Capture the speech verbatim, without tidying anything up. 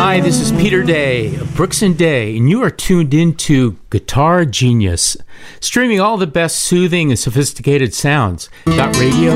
Hi, this is Peter Day of Brooks and Day, and you are tuned into Guitar Genius, streaming all the best soothing and sophisticated sounds. Got radio?